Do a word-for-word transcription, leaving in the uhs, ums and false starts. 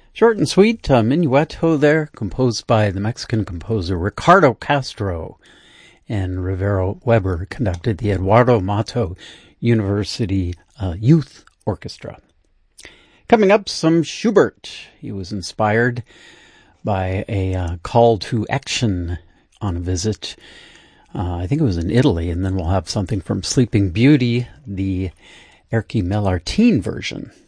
Short and sweet, uh, Minueto there, composed by the Mexican composer Ricardo Castro, and Rivero Weber conducted the Eduardo Mato University uh, Youth Orchestra. Coming up, some Schubert. He was inspired by a uh, call to action on a visit. Uh, I think it was in Italy, and then we'll have something from Sleeping Beauty, the Erky Mellartine version.